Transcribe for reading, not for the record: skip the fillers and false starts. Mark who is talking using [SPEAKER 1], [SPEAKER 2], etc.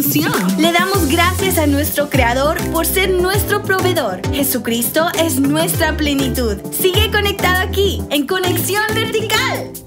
[SPEAKER 1] función.
[SPEAKER 2] Le damos gracias a nuestro Creador por ser nuestro proveedor. Jesucristo es nuestra plenitud. Sigue conectado aquí, en Conexión Vertical.